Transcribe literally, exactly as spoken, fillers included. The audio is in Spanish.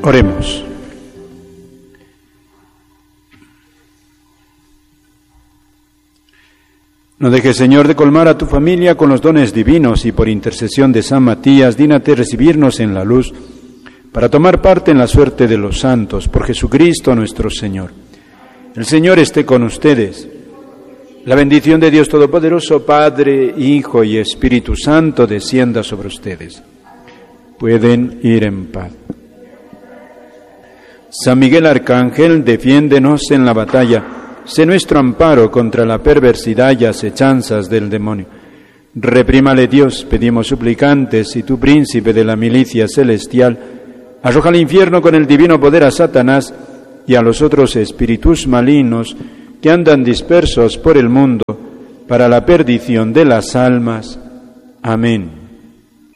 Oremos. No dejes, Señor, de colmar a tu familia con los dones divinos y por intercesión de San Matías, dígnate recibirnos en la luz para tomar parte en la suerte de los santos, por Jesucristo nuestro Señor. El Señor esté con ustedes. La bendición de Dios Todopoderoso, Padre, Hijo y Espíritu Santo, descienda sobre ustedes. Pueden ir en paz. San Miguel Arcángel, defiéndenos en la batalla. Sé nuestro amparo contra la perversidad y acechanzas del demonio. Reprímale Dios, pedimos suplicantes, y tú, príncipe de la milicia celestial, arroja al infierno con el divino poder a Satanás y a los otros espíritus malignos que andan dispersos por el mundo para la perdición de las almas. Amén.